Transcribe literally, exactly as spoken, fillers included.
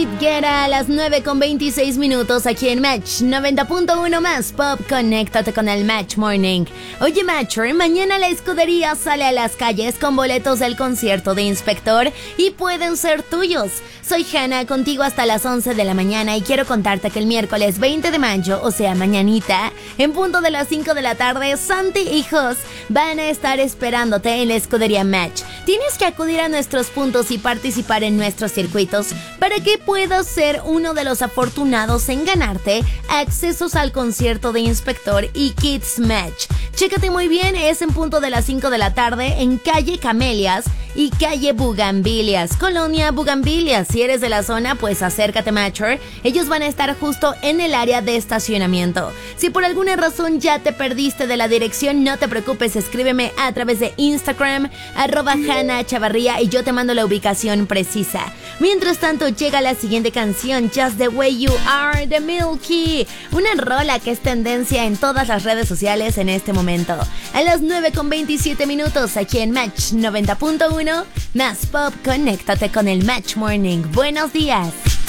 Guerra a las nueve con veintiséis minutos aquí en Match noventa punto uno más Pop. Conéctate con el Match Morning. Oye, Matcher, mañana la escudería sale a las calles con boletos del concierto de Inspector y pueden ser tuyos. Soy Hannah, contigo hasta las once de la mañana y quiero contarte que el miércoles veinte de mayo, o sea mañanita, en punto de las cinco de la tarde, Santi y Jos van a estar esperándote en la escudería Match. Tienes que acudir a nuestros puntos y participar en nuestros circuitos para que puedas ser uno de los afortunados en ganarte accesos al concierto de Inspector y Kids Match. Chécate muy bien, es en punto de las cinco de la tarde en calle Camelias y calle Bugambilias, Colonia Bugambilias. Si eres de la zona, pues acércate, Matcher. Ellos van a estar justo en el área de estacionamiento. Si por alguna razón ya te perdiste de la dirección, no te preocupes, escríbeme a través de Instagram, arroba Hannah Chavarría, y yo te mando la ubicación precisa. Mientras tanto, llega la siguiente canción, Just the Way You Are, de Milky. Una rola que es tendencia en todas las redes sociales en este momento. A las nueve con veintisiete minutos, aquí en Match noventa punto uno, más Pop. Conéctate con el Match Morning. Buenos días.